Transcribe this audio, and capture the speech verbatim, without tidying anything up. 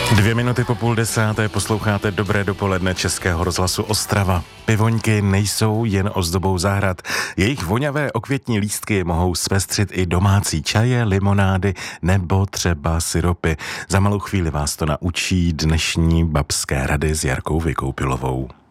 Dvě minuty po půl desáté posloucháte Dobré dopoledne Českého rozhlasu Ostrava. Pivoňky nejsou jen ozdobou zahrad. Jejich voňavé okvětní lístky mohou zpestřit i domácí čaje, limonády nebo třeba syropy. Za malou chvíli vás to naučí dnešní babské rady s Jarkou Vykoupilovou.